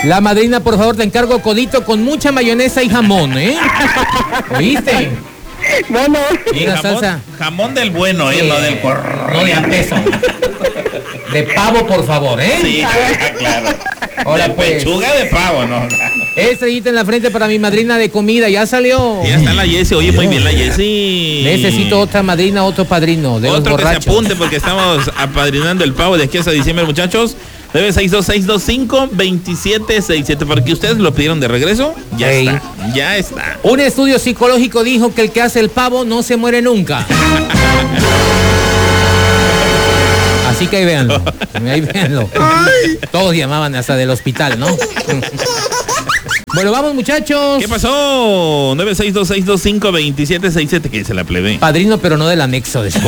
La madrina, por favor, te encargo codito con mucha mayonesa y jamón, ¿eh? ¿Oíste? Bueno. Mira, salsa. Jamón del bueno, no del corro. No de a peso. De pavo, por favor, ¿eh? Sí, claro. Ahora de pues. Pechuga de pavo, ¿no? Estrellita en la frente para mi madrina de comida, ya salió. Ya está la Jessie, oye, muy bien la Jessie. Necesito otra madrina, otro padrino de otro los borrachos. que se apunte porque estamos apadrinando el pavo de aquí hasta diciembre, muchachos. 962-625-2767. Porque ustedes lo pidieron de regreso. Ya está. Un estudio psicológico dijo que el que hace el pavo no se muere nunca. Así que ahí véanlo. Todos llamaban hasta del hospital, ¿no? Bueno, vamos, muchachos. ¿Qué pasó? 962-625-2767. Que dice la plebe. Padrino, pero no del anexo de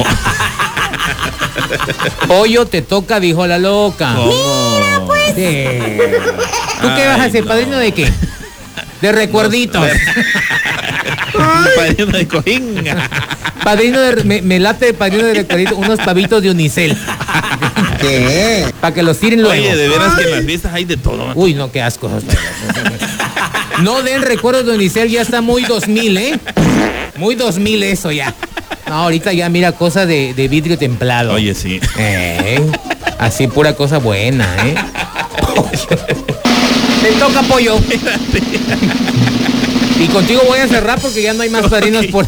Pollo, te toca, dijo la loca. ¿Cómo? Sí. ¿Tú qué vas a hacer? ¿Padrino de qué? De recuerditos. Padrino de cojín. Padrino de... Me late de padrino de recuerditos unos pavitos de unicel. ¿Qué? Para que los tiren luego. Oye, de veras que en las fiestas hay de todo. Uy, no, qué asco. No den recuerdos de unicel, ya está muy 2000, ¿eh? Muy 2000 eso ya. No, ahorita ya mira cosa de vidrio templado. Oye, sí. Así pura cosa buena, ¿eh? Te toca, pollo. Y contigo voy a cerrar porque ya no hay más padrinos por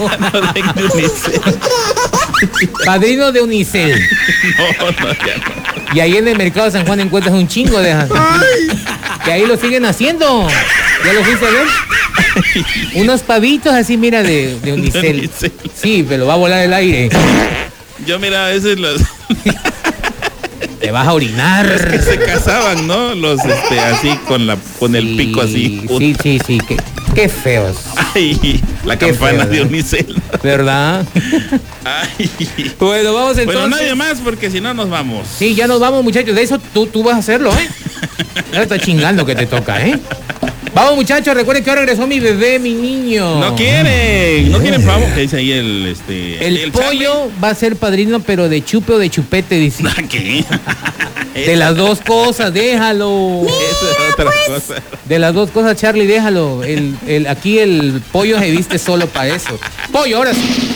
Padrino de unicel. No, ya no. Y ahí en el mercado de San Juan encuentras un chingo de... Que ahí lo siguen haciendo. ¿Ya lo fuiste a ver? Unos pavitos así, mira, de unicel. Sí, pero va a volar el aire. Yo, mira, a veces los... Te vas a orinar. Los que se casaban, ¿no? Los, así, con el pico así. Sí. Qué feos. Ay, la Qué campana feo, de unicel. ¿Verdad? Ay. Bueno, vamos entonces. Bueno, nadie más, porque si no nos vamos. Sí, ya nos vamos, muchachos. De eso tú vas a hacerlo, ¿eh? Ya está chingando que te toca, ¿eh? Vamos, muchachos, recuerden que ahora regresó mi bebé, mi niño. No quieren pavo. ¿Qué dice ahí el pollo Charlie? va a ser padrino, pero de chupe o de chupete, dice. ¿Qué? De las dos cosas, déjalo. Esa es otra cosa. De las dos cosas, Charlie, déjalo. Aquí el pollo se viste solo para eso. Pollo, ahora sí.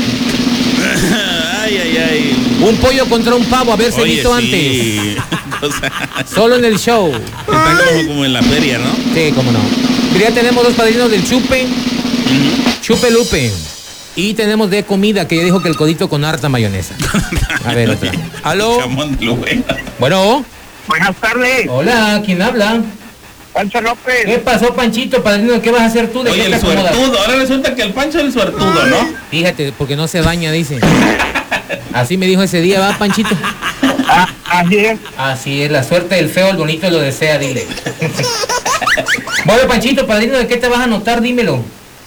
Ay. Un pollo contra un pavo, a ver, cenito sí. antes. O sea, Solo en el show. están como en la feria, ¿no? Sí, cómo no. Pero ya tenemos dos padrinos del chupe. Chupe Lupe. Y tenemos de comida, que ya dijo que el codito con harta mayonesa. A ver, otra. ¿Aló? Bueno. Buenas tardes. Hola, ¿quién habla? Pancho López. ¿Qué pasó, Panchito, padrino? ¿Qué vas a hacer tú? ¿De Oye, qué te el acomodas? suertudo. Ahora resulta que el Pancho es el suertudo, ¿no? Fíjate, porque no se baña, dice. Así me dijo ese día, ¿va, Panchito? Así es. Así es, la suerte del feo, el bonito lo desea, dile. Bueno, Panchito, padrino, ¿de qué te vas a anotar? Dímelo.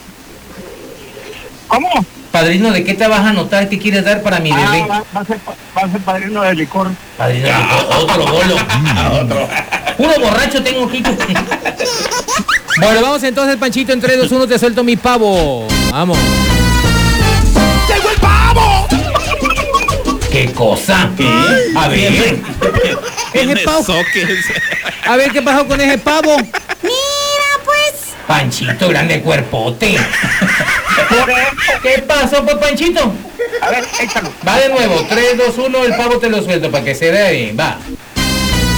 ¿Cómo? Padrino, ¿de qué te vas a anotar? ¿Qué quieres dar para mi bebé? Va a ser padrino de licor. Padrino de licor, otro bolo. Otro. Puro borracho tengo aquí. Bueno, vamos entonces, Panchito, en 3, 2, 1, te suelto mi pavo. Vamos. ¡Llegó el pavo! ¿Qué cosa? ¿Qué? A ver. Ese pavo. A ver, ¿qué pasó con ese pavo? Mira, pues. Panchito, grande cuerpote. ¿Qué pasó, pues, Panchito? A ver, échalo. Va de nuevo, 3, 2, 1, el pavo te lo suelto para que se vea bien, va.